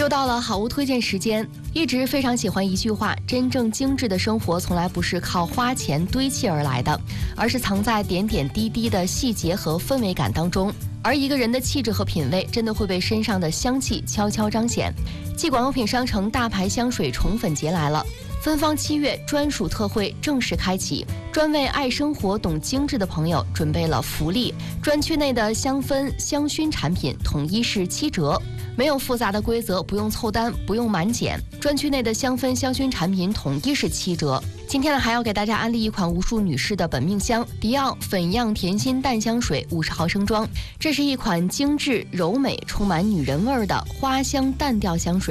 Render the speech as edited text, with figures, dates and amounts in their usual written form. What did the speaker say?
又到了好物推荐时间，一直非常喜欢一句话：真正精致的生活从来不是靠花钱堆砌而来的，而是藏在点点滴滴的细节和氛围感当中。而一个人的气质和品味，真的会被身上的香气悄悄彰显。继广药品商城大牌香水宠粉节来了，芬芳7月专属特惠正式开启，专为爱生活懂精致的朋友准备了福利，专区内的香氛香薰产品统一是7折。没有复杂的规则，不用凑单，不用满减，专区内的香氛香薰产品统一是7折。今天呢，还要给大家安利一款无数女士的本命香——迪奥粉漾甜心淡香水50毫升装。这是一款精致柔美、充满女人味的花香淡调香水。